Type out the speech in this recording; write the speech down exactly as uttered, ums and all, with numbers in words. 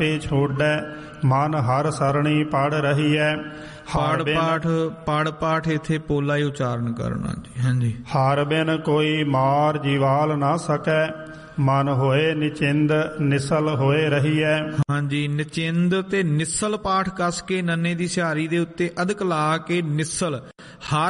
ਤੇ ਛੋੜੈ ਮਨ ਹਰ ਸਰਣੀ ਪੜ ਰਹੀ ਹੈ। ਪਾੜ ਪਾਠ ਪਾੜ ਪਾਠ ਇੱਥੇ ਪੋਲਾ ਹੀ ਉਚਾਰਨ ਕਰਨਾ ਜੀ। ਹਾਂਜੀ। ਹਰ ਬਿਨ ਕੋਈ ਮਾਰ ਜੀਵਾਲ ਨਾ ਸਕੈ ਮਨ ਹੋਏ ਨਿਚਿੰਦ ਨਿਸਲ ਹੋਏ ਰਹੀ ਹੈ। ਹਾਂਜੀ, ਨਿਚਿੰਦ ਤੇ ਨਿਸਲ ਪਾਠ ਕੱਸ ਕੇ ਨੰਨੇ ਦੀ ਸਿਹਾਰੀ ਦੇ ਉੱਤੇ ਅਧਿਕ ਲਾ ਕੇ ਨਿਸਲ ਹਰ